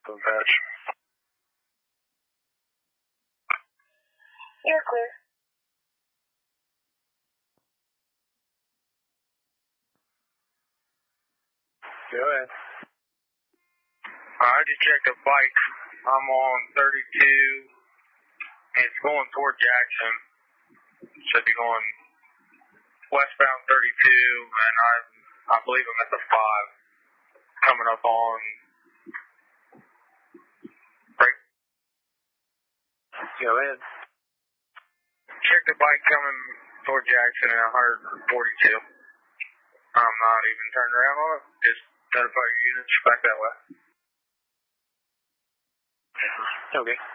Patch. You're clear. Go ahead. I just checked the bike. I'm on 32, and it's going toward Jackson. Should be going westbound 32, and I believe I'm at the 5, coming up on break. Go ahead. Check the bike coming toward Jackson at 142. I'm not even turning around on it. Just notify your units back that way. Okay.